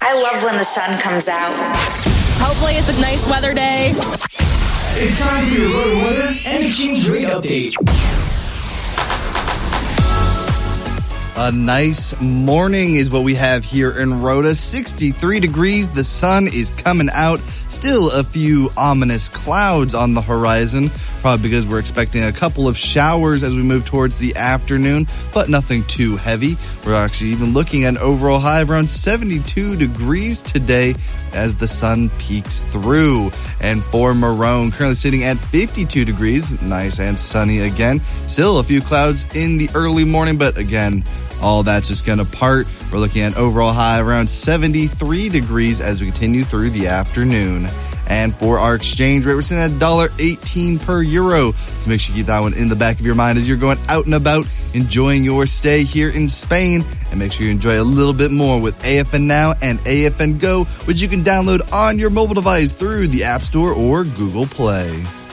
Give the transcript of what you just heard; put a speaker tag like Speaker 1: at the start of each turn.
Speaker 1: I love when the sun comes out.
Speaker 2: Hopefully it's a nice weather day.
Speaker 3: It's time for your road weather and exchange rate update.
Speaker 4: A nice morning is what we have here in Rhoda. 63 degrees. The sun is coming out. Still a few ominous clouds on the horizon, probably because we're expecting a couple of showers as we move towards the afternoon, but nothing too heavy. We're actually even looking at an overall high of around 72 degrees today as the sun peeks through. And for Marone, currently sitting at 52 degrees. Nice and sunny again. Still a few clouds in the early morning, but again, all that's just going to part. We're looking at an overall high around 73 degrees as we continue through the afternoon. And for our exchange rate, we're sitting at $1.18 per euro. So make sure you keep that one in the back of your mind as you're going out and about, enjoying your stay here in Spain. And make sure you enjoy a little bit more with AFN Now and AFN Go, which you can download on your mobile device through the App Store or Google Play.